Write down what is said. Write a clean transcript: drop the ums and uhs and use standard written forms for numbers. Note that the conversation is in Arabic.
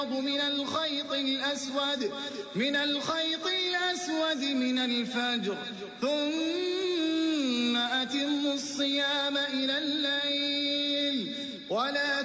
من الخيط الأسود من الفجر ثم أتموا الصيام إلى الليل ولا